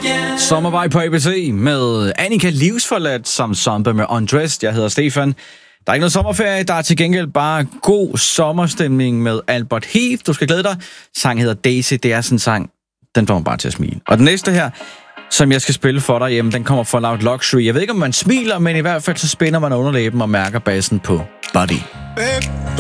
Sommervej på ABC med Annika Livsforladt som zombie med Undressed. Jeg hedder Stefan. Der er ikke noget sommerferie, der er til gengæld bare god sommerstemning med Albert Heath. Du skal glæde dig. Sang hedder Daisy. Det er sådan en sang, den får man bare til at smile. Og den næste her, som jeg skal spille for dig, jamen, den kommer fra Loud Luxury. Jeg ved ikke, om man smiler, men i hvert fald så spænder man underlæben og mærker bassen på Body. Babe,